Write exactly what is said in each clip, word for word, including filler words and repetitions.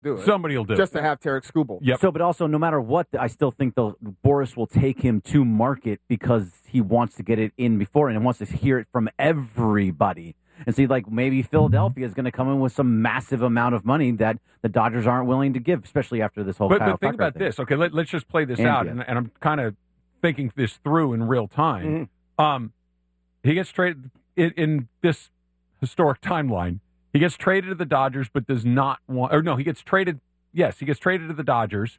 do it. Somebody will do just it. to have Tarek Skubal. Yep. So, but also, no matter what, I still think the Boris will take him to market because he wants to get it in before and wants to hear it from everybody. And see, like maybe Philadelphia is going to come in with some massive amount of money that the Dodgers aren't willing to give, especially after this whole. But, Kyle but think Tucker about thing. this. Okay, let, let's just play this And, out, yeah. and, and I'm kind of thinking this through in real time. Mm-hmm. Um, he gets traded in, in this historic timeline. He gets traded to the Dodgers, but does not want. Or no, he gets traded. Yes, he gets traded to the Dodgers,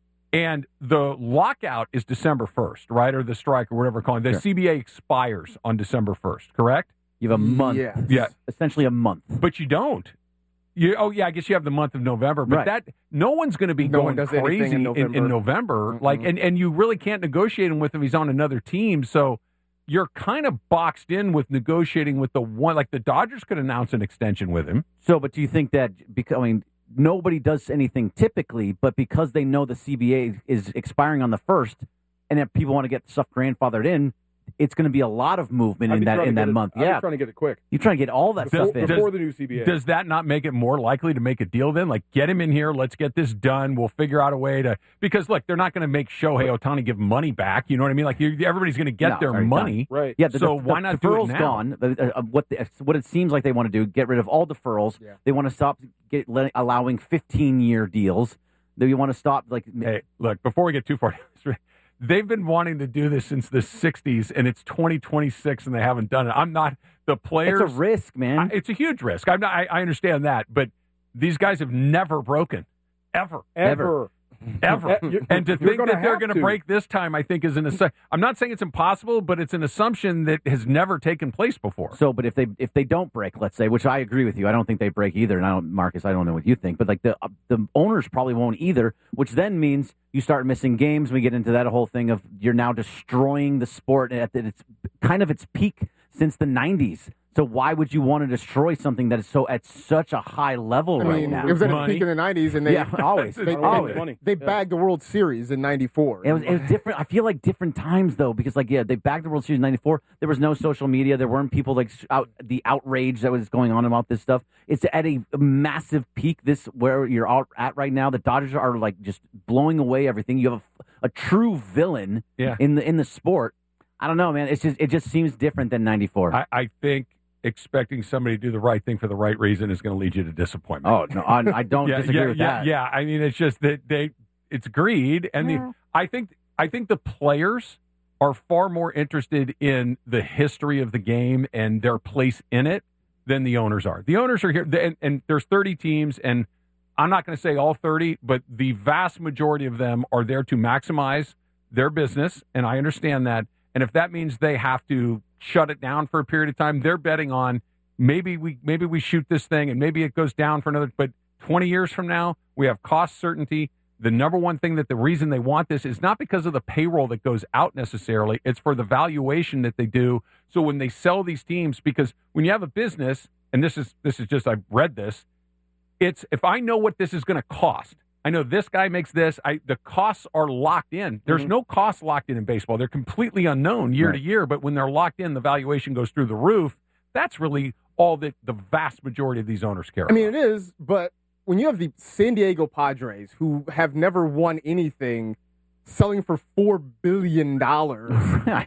and the lockout is December first, right, or the strike or whatever we're calling it. The Sure. C B A expires on December first, correct? You have a month. Yes. Yeah. Essentially a month. But you don't. You, oh, yeah, I guess you have the month of November, but Right. that no one's going to be No one going does anything crazy in in November. in November. Mm-mm. Like, and, and you really can't negotiate him with him. He's on another team, so you're kind of boxed in with negotiating with the one. Like the Dodgers could announce an extension with him. So, but do you think that because I mean nobody does anything typically, but because they know the C B A is expiring on the first, and if people want to get stuff grandfathered in, it's going to be a lot of movement I'd in be that trying to in get that it- month. I'd be Yeah, trying to get it quick. you're trying to get all that Does- stuff in. does- Before the new C B A. Does that not make it more likely to make a deal then? Like, get him in here. Let's get this done. We'll figure out a way to because look, they're not going to make Shohei Ohtani give money back. You know what I mean? Like, you, everybody's going to get No, their already money. right. Yeah, the, So the, why the not do it deferral's now? gone. Uh, uh, what the, what it seems like they want to do: get rid of all deferrals. Yeah. They want to stop get, let, allowing fifteen-year deals. They want to stop like Hey, look, before we get too far, they've been wanting to do this since the sixties, and it's twenty twenty-six, and they haven't done it. I'm not the players. it's a risk, man. I, it's a huge risk. I'm not, I, I understand that, but these guys have never broken, ever, Ever. ever. Eh, you- and to you're think gonna that they're have going to to. break this time, I think, is an assumption. I'm not saying it's impossible, but it's an assumption that has never taken place before. So, but if they if they don't break, let's say, which I agree with you, I don't think they break either. And I don't, Marcus, I don't know what you think, but like the uh, the owners probably won't either. Which then means you start missing games. We get into that whole thing of you're now destroying the sport at its kind of its peak since the nineties. So why would you want to destroy something that is so at such a high level I right mean, now? it was at its Money. peak in the nineties, and they Yeah, always. they, Always. they, Money. they Yeah. bagged the World Series in ninety-four. It was, it was different. I feel like different times though, because like yeah, they bagged the World Series in ninety-four. There was no social media. There weren't people like out the outrage that was going on about this stuff. It's at a massive peak. This where you're out at right now. The Dodgers are like just blowing away everything. You have a, a true villain Yeah. in the in the sport. I don't know, man. It's just it just seems different than ninety-four. I, I think expecting somebody to do the right thing for the right reason is going to lead you to disappointment. oh no, I, I don't yeah, disagree yeah, with yeah, that. yeah. I mean, it's just that they, it's greed, and the I think I think the players are far more interested in the history of the game and their place in it than the owners are. The owners are here, and, and there's thirty teams, and I'm not going to say all thirty, but the vast majority of them are there to maximize their business, and I understand that. And if that means they have to shut it down for a period of time, they're betting on maybe we maybe we shoot this thing and maybe it goes down for another. But twenty years from now, we have cost certainty. The number one thing that the reason they want this is not because of the payroll that goes out necessarily. It's for the valuation that they do. So when they sell these teams, because when you have a business, and this is this is just I've read this, it's if I know what this is going to cost. I know this guy makes this. I the costs are locked in. There's Mm-hmm. no cost locked in in baseball. They're completely unknown year Right. to year. But when they're locked in, the valuation goes through the roof. That's really all that the vast majority of these owners care I mean, about. it is, but when you have the San Diego Padres, who have never won anything, selling for four billion dollars, right?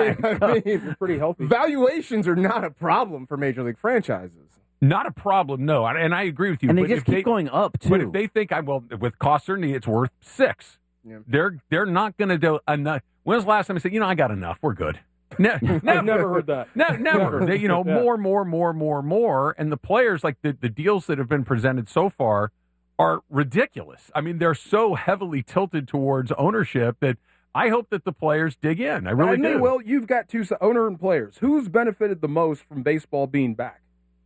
I mean, Pretty healthy. valuations are not a problem for major league franchises. Not a problem, no. And and I agree with you. And they but just if keep they, going up too. But if they think, I well, with cost certainty, it's worth six. Yeah. They're they're not going to do enough. When was the last time I said, you know, I got enough. We're good. Ne- I've never. never heard that. Ne- never. They, you know, Yeah. more, more, more, more, more. And the players, like the, the deals that have been presented so far, are ridiculous. I mean, they're so heavily tilted towards ownership that I hope that the players dig in. I really I mean, do. well, you've got two si- owner and players. Who's benefited the most from baseball being back?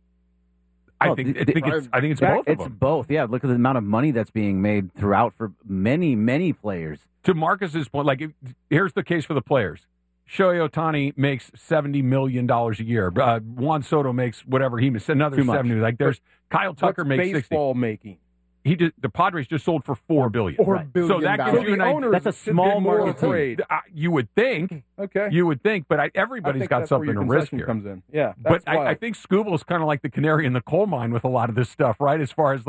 I Oh, think the- I think the- it's I think it's that- both of It's them. both. Yeah, look at the amount of money that's being made throughout for many, many players. To Marcus's point, like if, here's the case for the players. Shohei Ohtani makes seventy million dollars a year. Uh, Juan Soto makes whatever he makes, another Too much. seventy. Like there's Kyle Tucker What's makes sixty. baseball making? He just, the Padres just sold for four billion. Four Right. billion So that dollars. gives So you the an idea. owners That's a should small be more market team. afraid. Uh, you would think, Okay. you would think, but I, I everybody's think got that's where something your to risk concession here. comes in. Yeah, But that's I, why. I think Scubal's kind of like the canary in the coal mine with a lot of this stuff, right? As far as like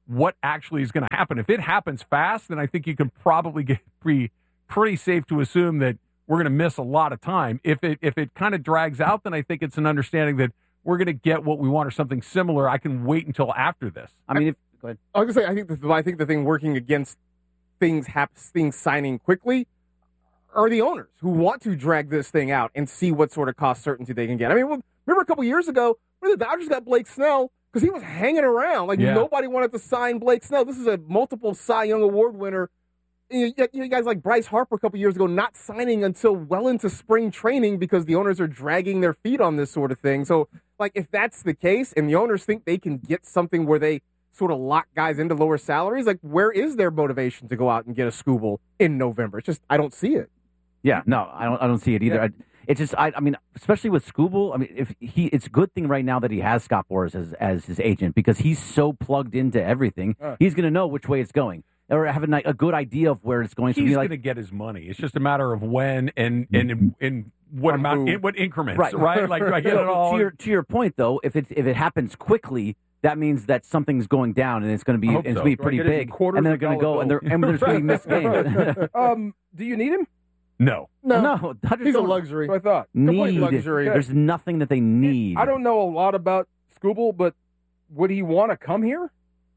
what actually is going to happen. If it happens fast, then I think you can probably get be pretty safe to assume that we're going to miss a lot of time. If it if it kind of drags out, then I think it's an understanding that we're going to get what we want or something similar. I can wait until after this. I mean, if, go ahead. I was gonna say, I think the, I think the thing working against things hap- things signing quickly are the owners who want to drag this thing out and see what sort of cost certainty they can get. I mean, remember a couple years ago when the Dodgers got Blake Snell because he was hanging around like Yeah. nobody wanted to sign Blake Snell. This is a multiple Cy Young Award winner. You, you guys like Bryce Harper a couple years ago not signing until well into spring training because the owners are dragging their feet on this sort of thing. So, like, if that's the case and the owners think they can get something where they sort of lock guys into lower salaries, like, where is their motivation to go out and get a Skubal in November? It's just, I don't see it. Yeah, no, I don't. I don't see it either. Yeah. I, it's just, I, I mean, especially with Skubal. I mean, if he, it's a good thing right now that he has Scott Boras as as his agent because he's so plugged into everything. Uh. He's going to know which way it's going or have a, a good idea of where it's going. He's to be going like, to get his money. It's just a matter of when and and in, in what On amount, who. in what increments, Right. right? Like, do I get So, it all? to your to your point though, if it if it happens quickly, that means that something's going down and it's going to be I it's hope going so. to be Do I pretty get it in big, quarters and they're or going to dollar go and they're bills? and there's going to be missed games. um, do you need him? No. No, no, Dodgers he's a don't luxury. That's what I thought. Complete need. luxury. There's nothing that they need. I don't know a lot about Skubal, but would he want to come here?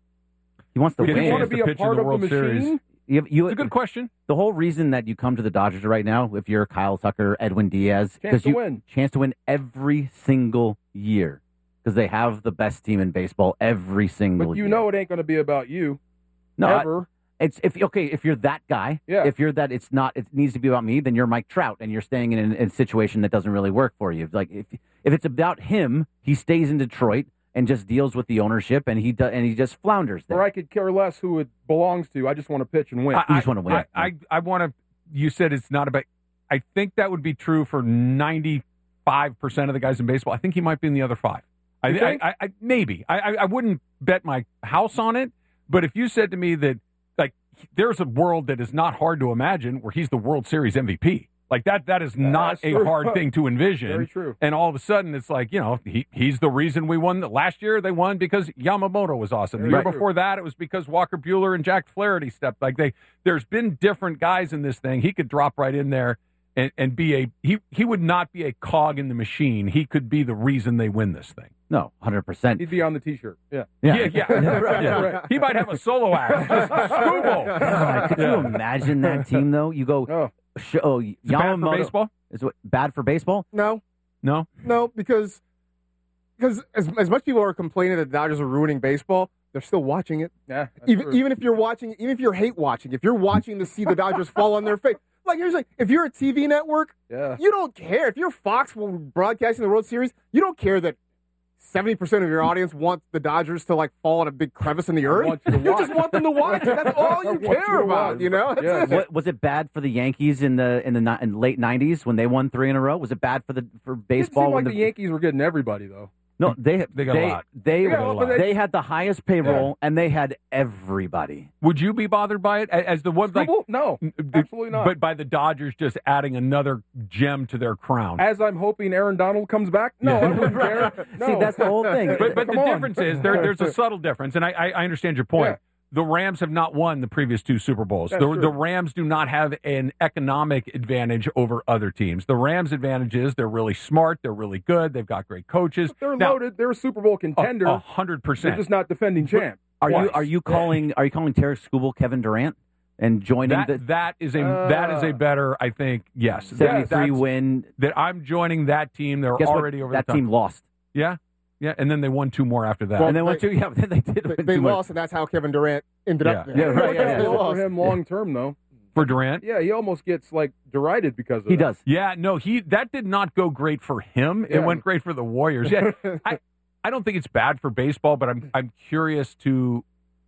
He wants to Get a Would he win. want to chance be to a pitch in part the of the World Series. machine? You, you, It's a good question. The whole reason that you come to the Dodgers right now, if you're Kyle Tucker, Edwin Diaz, Chance to you win. chance to win every single year because they have the best team in baseball every single But you year. know it ain't going to be about you. no, I- ever. it's if okay if you're that guy. Yeah. If you're that, it's not. It needs to be about me. Then you're Mike Trout, and you're staying in, in a situation that doesn't really work for you. Like if if it's about him, he stays in Detroit and just deals with the ownership, and he does, and he just flounders there. Or I could care less who it belongs to. I just want to pitch and win. I, You just wanna win. I, I, I want to. You said it's not about. I think that would be true for ninety-five percent of the guys in baseball. I think he might be in the other five. I, You I, think? I, I maybe. I, I, I wouldn't bet my house on it. But if you said to me that, like, there's a world that is not hard to imagine where he's the World Series M V P. Like that. That is not that's a true. hard thing to envision. Very true. And all of a sudden, it's like, you know, he, he's the reason we won. Last year, they won because Yamamoto was awesome. The Very year true. before that, it was because Walker Buehler and Jack Flaherty stepped. Like they, there's been different guys in this thing. He could drop right in there and, and be a he. He would not be a cog in the machine. He could be the reason they win this thing. No, hundred percent. He'd be on the T-shirt. Yeah. Yeah, yeah. Right, Yeah. right. He might have a solo act. Just Skubal. God, could you imagine that team though? You go, Oh, sh- oh, Is it bad for Yamamoto baseball? is what, bad for baseball. No, No. no, because because as, as much people are complaining that the Dodgers are ruining baseball, they're still watching it. yeah. that's Even true. even if you're watching, even if you're hate watching, if you're watching to see the Dodgers fall on their face, like here's like if you're a T V network, yeah. you don't care. If you're Fox broadcasting the World Series, you don't care that seventy percent of your audience wants the Dodgers to like fall in a big crevice in the earth. want you to You just watch. want them to watch it. That's all I you want you care to about. watch. You know. That's Yeah. it. What was it bad for the Yankees in the in the ni- in late nineties when they won three in a row? Was it bad for the for It baseball seemed when like the Yankees were getting everybody though. no they They got a lot. they They got a lot. they had the highest payroll and they had everybody. Would you be bothered by it A- as the one like? Skubal? No, the- absolutely not. But by the Dodgers just adding another gem to their crown. As I'm hoping Aaron Donald comes back. No, Yeah. I wouldn't care. No. See, that's the whole thing. But, but the Come on. difference is there, there's a subtle difference, and I, I, I understand your point. Yeah. The Rams have not won the previous two Super Bowls. That's The, true. the Rams do not have an economic advantage over other teams. The Rams' advantage is they're really smart, they're really good, they've got great coaches. They're Now, loaded. They're a Super Bowl a- contender. a hundred They're percent. just not defending champ. Are you Twice. are you calling are you calling Tarek Skubal Kevin Durant and joining That the that is a that is a Uh, better, I think. Yes, That- seventy-three that's- win? That I'm joining that team. They're Guess what? already over that the top. team lost. Yeah, yeah, and then they won two more after that. Well, and then went they- to yeah, then they did They, win they two more. lost, and that's how Kevin Durant ended up Yeah. there. Yeah, right, yeah, They yeah. Good lost. for him long term though. For Durant, Yeah, he almost gets like derided because of He that. does. yeah, no, he that did not go great for him. It Yeah. went great for the Warriors. Yeah, I, I don't think it's bad for baseball, but I'm I'm curious to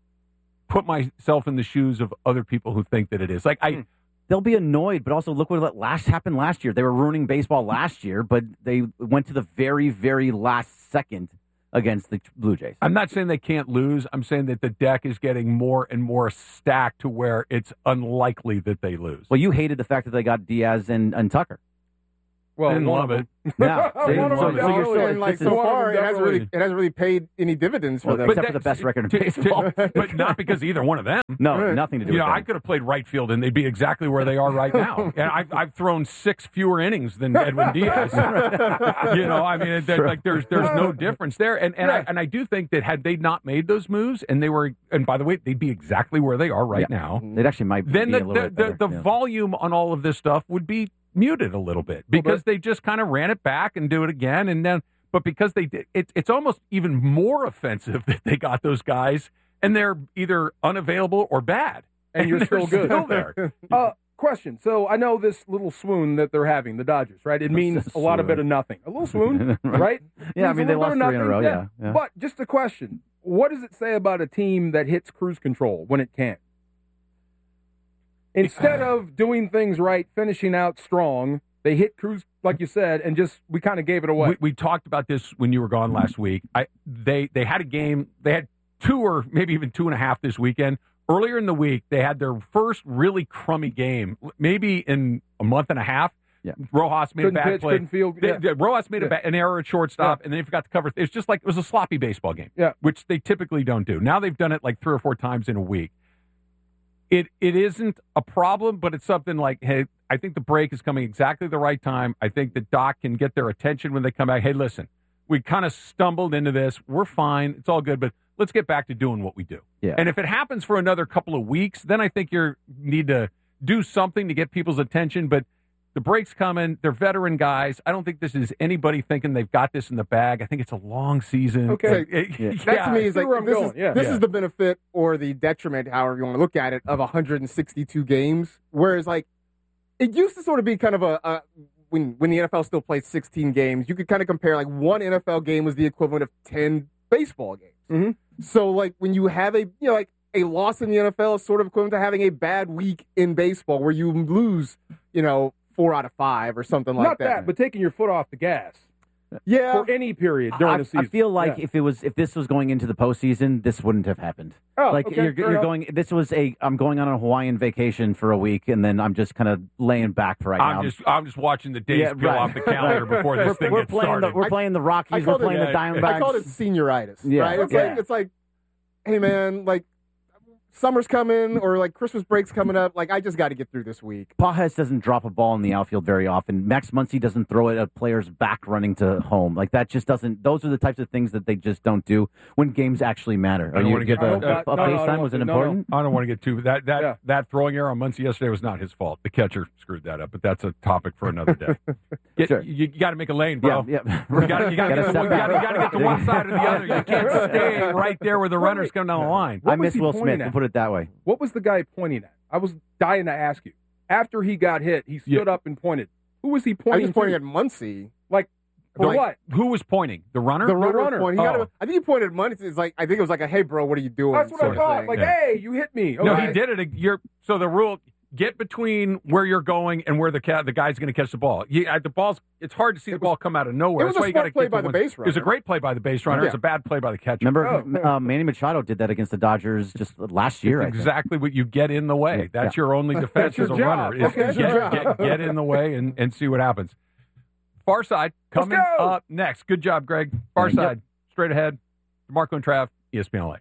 put myself in the shoes of other people who think that it is. Like I, Hmm. They'll be annoyed, but also look what last happened last year. They were ruining baseball last year, but they went to the very, very last second against the Blue Jays. I'm not saying they can't lose. I'm saying that the deck is getting more and more stacked to where it's unlikely that they lose. Well, you hated the fact that they got Diaz and, and Tucker. Well, Didn't one love of it. Yeah. One of them so, so you're definitely. still, and like this is- so one of them far, it hasn't really definitely. it hasn't really paid any dividends for well, them. except for that- the best record in to- to- baseball. but not because either one of them. no, Right. nothing to do You with know, I that. could have played right field and they'd be exactly where they are right now. And I've, I've thrown six fewer innings than Edwin Diaz. You know, I mean, it, that- like there's there's no difference there. And and I and I do think that had they not made those moves, and they were, and by the way, they'd be exactly where they are right Yeah. now. It actually might Then be the a little the, bit the, better. the yeah. volume on all of this stuff would be muted a little bit because they just kind of ran it back and do it again, and then. But because they did, it, it's almost even more offensive that they got those guys and they're either unavailable or bad, And you're they're still good. Still there. Uh, question. So I know this little swoon that they're having, the Dodgers, right? It means a lot of bit of nothing. A little swoon, right? Yeah, I Means mean, a they little bit lost of three in a nothing. row, yeah, yeah. But just a question. What does it say about a team that hits cruise control when it can't? Instead of doing things right, finishing out strong, they hit cruise, like you said, and just we kind of gave it away. We, we talked about this when you were gone last week. I they they had a game. They had two or maybe even two and a half this weekend. Earlier in the week, they had their first really crummy game, maybe in a month and a half. Yeah. Rojas made couldn't a bad pitch, play. couldn't field. They, Yeah. they- Rojas made a Yeah. ba- an error at shortstop, and then he forgot to cover. It's just like it was a sloppy baseball game, Yeah. which they typically don't do. Now they've done it like three or four times in a week. It it isn't a problem, but it's something like, hey, I think the break is coming exactly the right time. I think that Doc can get their attention when they come back. Hey, listen, we kind of stumbled into this. We're fine. It's all good, but let's get back to doing what we do. Yeah. And if it happens for another couple of weeks, then I think you need to do something to get people's attention. But the break's coming. They're veteran guys. I don't think this is anybody thinking they've got this in the bag. I think it's a long season. Okay. It- Yeah. That yeah. to me is see like where I'm this, going, is, yeah. this Yeah. is the benefit or the detriment, however you want to look at it, of one hundred sixty-two games. Whereas like it used to sort of be kind of a, a when when the N F L still played sixteen games, you could kind of compare like one N F L game was the equivalent of ten baseball games. Mhm. So like when you have a you know like a loss in the N F L is sort of equivalent to having a bad week in baseball where you lose you know four out of five or something like Not that, but taking your foot off the gas yeah. for any period during I, the season. I feel like Yeah. if it was if this was going into the postseason, this wouldn't have happened. Oh, like okay, you're, fair you're enough. going. This was a. I'm going on a Hawaiian vacation for a week, and then I'm just kind of laying back for right I'm now. just I'm just watching the days Yeah, peel right. off the calendar before this we're, thing we're gets playing started. the we're playing the I Rockies. We're called it- playing the yeah, Diamondbacks. I call it senioritis. Yeah. Right? It's Okay. like it's like, hey man, like summer's coming or like Christmas break's coming up. Like I just got to get through this week. Pages doesn't drop a ball in the outfield very often. Max Muncy doesn't throw it at players back running to home. Like that just doesn't. Those are the types of things that they just don't do when games actually matter. I don't you, wanna get a, to- a, uh, a no, no, I FaceTime don't was it want to. No, no. important? I don't want to get too that that Yeah. that throwing error on Muncy yesterday was not his fault. The catcher screwed that up, but that's a topic for another day. Get, Sure. You, you got to make a lane, bro. Yeah, yeah. You got to Gotta get, to step one- you back. gotta, you gotta get to one side or the other. You can't stay right there where the runners come down the line. What I was miss he Will pointing Smith. at? We'll put it that way. What was the guy pointing at? I was dying to ask you. After he got hit, he stood Yeah. up and pointed. Who was he I pointing was just pointing to? at Muncie. Like, for Like- what? Who was pointing? The runner? The runner, runner. point. He got Oh. a, I think he pointed at Muncie. It's like I think it was like a hey bro, what are you doing? That's what sort I of thought. thing. Like, Yeah. hey, you hit me. No, Okay. he did it. You're, so the rule: get between where you're going and where the cat, the guy's going to catch the ball. You, uh, the ball's. It's hard to see the ball come out of nowhere. it was That's a why you got to smart play get by to the one- base It was a runner. great play by the base runner. It was Yeah. a bad play by the catcher. Remember, Oh. uh, Manny Machado did that against the Dodgers just last year. I think. exactly what you get in the way. Yeah. That's your only defense your as a job. runner. Is Okay, that's get, your get, job. get in the way and, and see what happens. Far side coming go. up next. Good job, Greg. Far Thank you. side straight ahead. Marco and Trav, E S P N L A.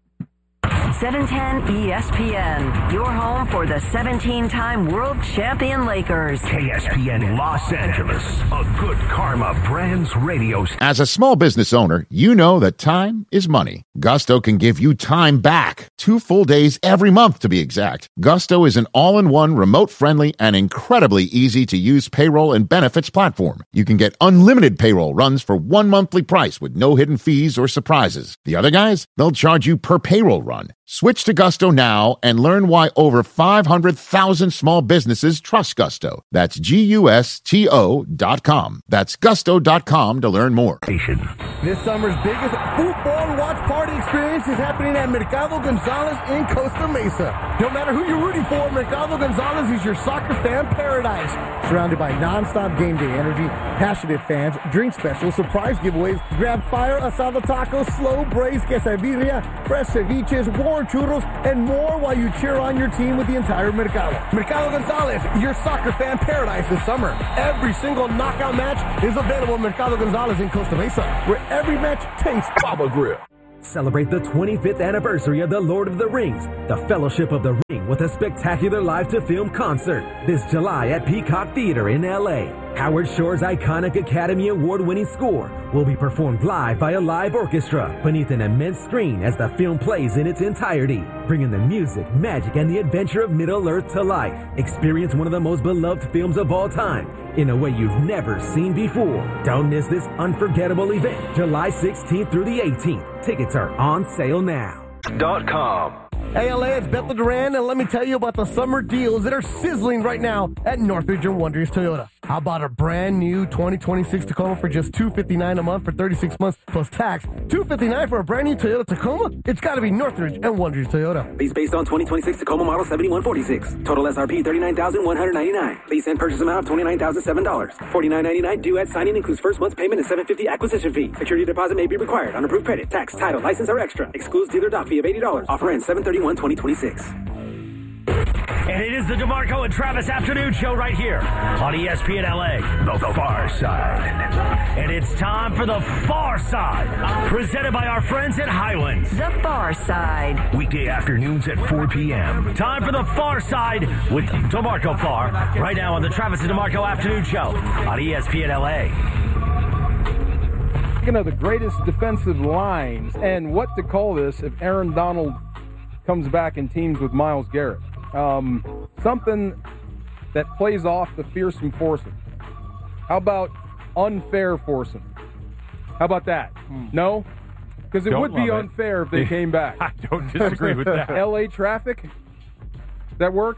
seven ten E S P N, your home for the seventeen-time world champion Lakers. K S P N Los Angeles, a Good Karma Brands radio station. As a small business owner, you know that time is money. Gusto can give you time back. Two full days every month, to be exact. Gusto is an all-in-one, remote-friendly, and incredibly easy-to-use payroll and benefits platform. You can get unlimited payroll runs for one monthly price with no hidden fees or surprises. The other guys, they'll charge you per payroll run. Switch to Gusto now and learn why over five hundred thousand small businesses trust Gusto. That's G U S T O dot com. That's gusto dot com to learn more. Station. This summer's biggest football watch party experience is happening at Mercado Gonzalez in Costa Mesa. No matter who you're rooting for, Mercado Gonzalez is your soccer fan paradise. Surrounded by non-stop game day energy, passionate fans, drink specials, surprise giveaways, grab fire asada tacos, slow braised quesadilla, fresh ceviches, warm churros, and more while you cheer on your team with the entire Mercado. Mercado Gonzalez, your soccer fan paradise this summer. Every single knockout match is available at Mercado Gonzalez in Costa Mesa, where every match tastes Baba Grill. Celebrate the twenty-fifth anniversary of The Lord of the Rings, the Fellowship of the Ring, with a spectacular live-to-film concert this July at Peacock Theater in L A. Howard Shore's iconic Academy Award-winning score will be performed live by a live orchestra beneath an immense screen as the film plays in its entirety, bringing the music, magic, and the adventure of Middle-earth to life. Experience one of the most beloved films of all time in a way you've never seen before. Don't miss this unforgettable event, July sixteenth through the eighteenth. Tickets are on sale now. Dot com. Hey, L A, it's Bethel Duran, and let me tell you about the summer deals that are sizzling right now at Northridge and Wonders Toyota. How about a brand new twenty twenty-six Tacoma for just two hundred fifty-nine dollars a month for thirty-six months plus tax? two hundred fifty-nine dollars for a brand new Toyota Tacoma? It's got to be Northridge and Wonders Toyota. Lease based on twenty twenty-six Tacoma model seventy-one forty-six. Total S R P thirty-nine thousand one hundred ninety-nine dollars. Lease and purchase amount of twenty-nine thousand seven dollars. forty-nine ninety-nine due at signing includes first month's payment and seven hundred fifty dollars acquisition fee. Security deposit may be required on approved credit. Tax, title, license are extra. Excludes dealer dock fee of eighty dollars. Offer ends seven thirty-one twenty twenty-six. And it is the DeMarco and Travis Afternoon Show right here on E S P N L A. The Far Side. And it's time for The Far Side, presented by our friends at Highlands. The Far Side. Weekday afternoons at four p.m. Time for The Far Side with DeMarco Far, right now on the Travis and DeMarco Afternoon Show on E S P N L A. Speaking of the greatest defensive lines and what to call this if Aaron Donald comes back and teams with Myles Garrett. Um, something that plays off the fearsome foursome. How about unfair foursome? How about that? Hmm. No? Because it Don't would be it. unfair if they came back. I don't disagree with that. L A traffic? That work?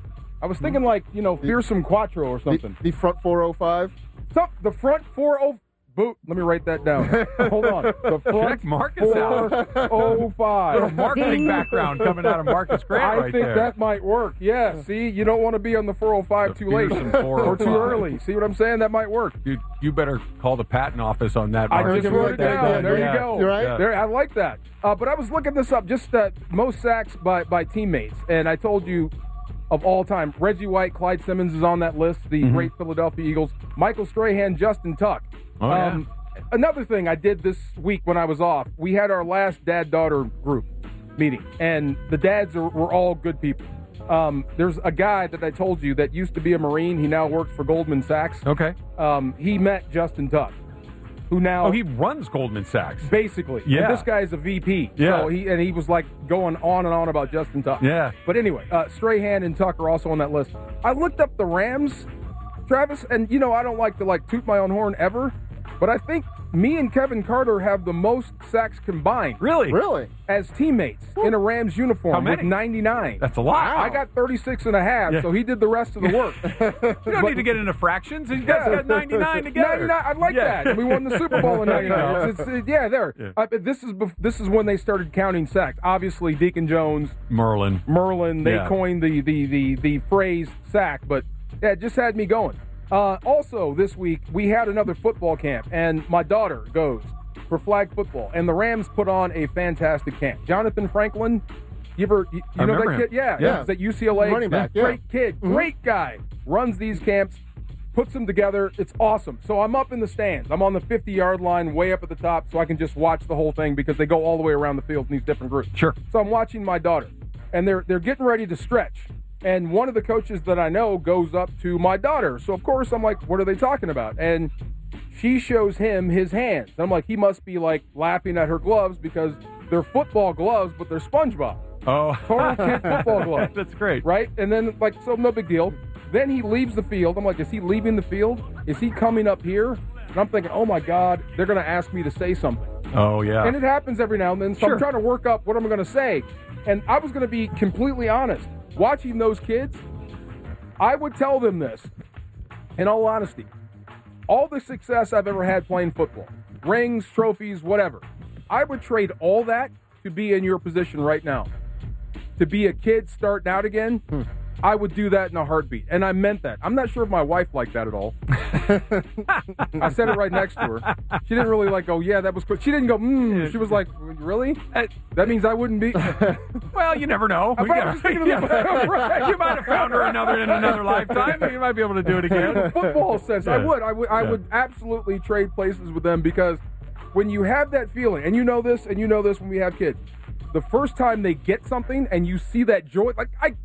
I was thinking like, you know, fearsome quattro or something. The, the front four oh five? So, the front four oh five. Boot. Let me write that down. Hold on. The front Check Marcus out. four oh five. Marketing background coming out of Marcus Grant I right think there. that might work. Yeah. See, you don't want to be on the four oh five The too late or too four oh five. early. See what I'm saying? That might work. You, you better call the patent office on that. I Marcus. just wrote it that down. down. There Yeah. you go. You're right. Yeah. There, I like that. Uh, but I was looking this up, just uh, most sacks by, by teammates, and I told you of all time, Reggie White, Clyde Simmons is on that list, the Mm-hmm. great Philadelphia Eagles, Michael Strahan, Justin Tuck. Oh, yeah. Um, Another thing I did this week when I was off, we had our last dad-daughter group meeting, and the dads are, were all good people. Um, there's a guy that I told you that used to be a Marine. He now works for Goldman Sachs. Okay. Um, he met Justin Tuck, who now... Oh, he runs Goldman Sachs. Basically. Yeah. And this guy's a V P. Yeah. So he, and he was like going on and on about Justin Tuck. Yeah. But anyway, uh, Strahan and Tuck are also on that list. I looked up the Rams, Travis, and you know I don't like to like toot my own horn ever, but I think me and Kevin Carter have the most sacks combined. Really? Really? As teammates in a Rams uniform How many? with ninety-nine. That's a lot. I got thirty-six and a half, Yeah. so he did the rest of the work. You don't need to get into fractions. You guys got ninety-nine together. ninety-nine, I like Yeah. that. And we won the Super Bowl in ninety-nine. Yeah. It's, it's, it- yeah, there. Yeah. Uh, but this is bef- this is when they started counting sacks. Obviously, Deacon Jones, Merlin. Merlin, they Yeah. coined the, the, the, the phrase sack, but yeah, it just had me going. Uh, also, this week, we had another football camp, and my daughter goes for flag football, and the Rams put on a fantastic camp. Jonathan Franklin, you ever, you, I you know remember that him. kid? Yeah, Yeah. he's at U C L A. Running back, yeah. Great kid, great guy. Runs these camps, puts them together. It's awesome. So I'm up in the stands. I'm on the fifty-yard line, way up at the top, so I can just watch the whole thing because they go all the way around the field in these different groups. Sure. So I'm watching my daughter, and they're they're getting ready to stretch. And one of the coaches that I know goes up to my daughter. So, of course, I'm like, what are they talking about? And she shows him his hands. And I'm like, he must be, like, laughing at her gloves because they're football gloves, but they're SpongeBob. Oh. Total kid football gloves. That's great. Right? And then, like, so no big deal. Then he leaves the field. I'm like, is he leaving the field? Is he coming up here? And I'm thinking, oh, my God, they're going to ask me to say something. Oh, yeah. And it happens every now and then. So Sure. I'm trying to work up what I'm going to say. And I was going to be completely honest. Watching those kids, I would tell them this, in all honesty. All the success I've ever had playing football, rings, trophies, whatever, I would trade all that to be in your position right now, to be a kid starting out again, hmm. I would do that in a heartbeat. And I meant that. I'm not sure if my wife liked that at all. I said it right next to her. She didn't really like, oh, yeah, that was cool. She didn't go, hmm. She was like, really? That means I wouldn't be. Well, you never know. I yeah. was thinking yeah. of the, right. You might have found her another in another lifetime. You might be able to do it again. In the football sense, yeah. I would. I would, I yeah. would absolutely trade places with them because when you have that feeling, and you know this, and you know this when we have kids, the first time they get something and you see that joy, like I